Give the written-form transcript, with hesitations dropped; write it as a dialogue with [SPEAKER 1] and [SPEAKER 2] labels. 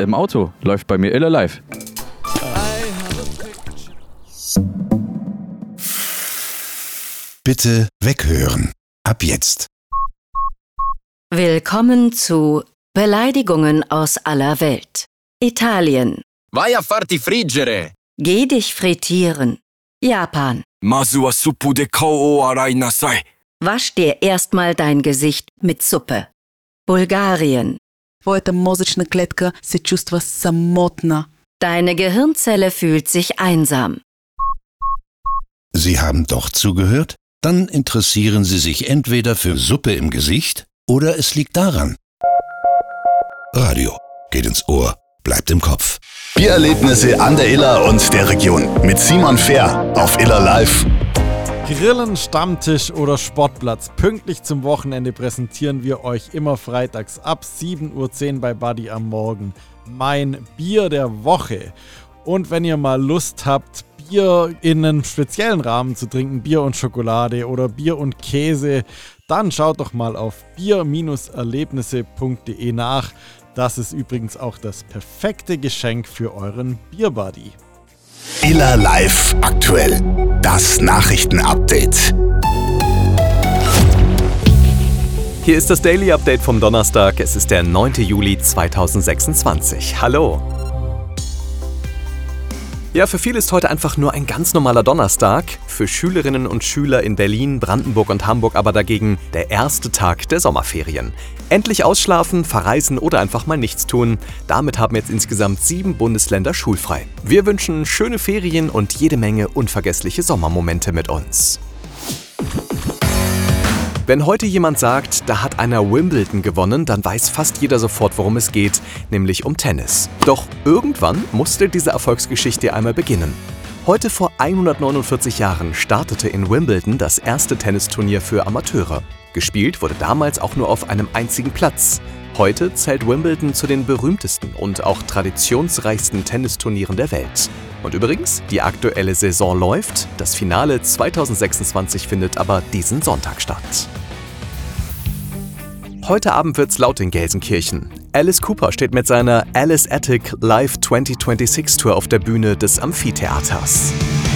[SPEAKER 1] im Auto läuft bei mir Iller Live.
[SPEAKER 2] Bitte weghören. Ab jetzt.
[SPEAKER 3] Willkommen zu Beleidigungen aus aller Welt. Italien.
[SPEAKER 4] Vai a farti friggere!
[SPEAKER 3] Geh dich frittieren. Japan.
[SPEAKER 5] Mazu wa suppu de kao o arai nasai.
[SPEAKER 3] Wasch dir erstmal dein Gesicht mit Suppe. Bulgarien.
[SPEAKER 6] Твоята мозъчна клетка се чувства самотна.
[SPEAKER 3] Deine Gehirnzelle fühlt sich einsam.
[SPEAKER 2] Sie haben doch zugehört? Dann interessieren Sie sich entweder für Suppe im Gesicht oder es liegt daran. Radio geht ins Ohr, bleibt im Kopf.
[SPEAKER 7] Biererlebnisse an der Iller und der Region mit Simon Fehr auf Iller Live.
[SPEAKER 8] Grillen, Stammtisch oder Sportplatz. Pünktlich zum Wochenende präsentieren wir euch immer freitags ab 7:10 Uhr bei Buddy am Morgen mein Bier der Woche. Und wenn ihr mal Lust habt, Bier in einem speziellen Rahmen zu trinken, Bier und Schokolade oder Bier und Käse, dann schaut doch mal auf bier-erlebnisse.de nach. Das ist übrigens auch das perfekte Geschenk für euren Bierbuddy.
[SPEAKER 7] Iller Live aktuell. Das Nachrichtenupdate.
[SPEAKER 9] Hier ist das Daily Update vom Donnerstag. Es ist der 9. Juli 2026. Hallo! Ja, für viele ist heute einfach nur ein ganz normaler Donnerstag. Für Schülerinnen und Schüler in Berlin, Brandenburg und Hamburg aber dagegen der erste Tag der Sommerferien. Endlich ausschlafen, verreisen oder einfach mal nichts tun. Damit haben jetzt insgesamt 7 Bundesländer schulfrei. Wir wünschen schöne Ferien und jede Menge unvergessliche Sommermomente mit uns. Wenn heute jemand sagt, da hat einer Wimbledon gewonnen, dann weiß fast jeder sofort, worum es geht, nämlich um Tennis. Doch irgendwann musste diese Erfolgsgeschichte einmal beginnen. Heute vor 149 Jahren startete in Wimbledon das erste Tennisturnier für Amateure. Gespielt wurde damals auch nur auf einem einzigen Platz. Heute zählt Wimbledon zu den berühmtesten und auch traditionsreichsten Tennisturnieren der Welt. Und übrigens, die aktuelle Saison läuft, das Finale 2026 findet aber diesen Sonntag statt. Heute Abend wird's laut in Gelsenkirchen. Alice Cooper steht mit seiner Alice Attic Live 2026 Tour auf der Bühne des Amphitheaters.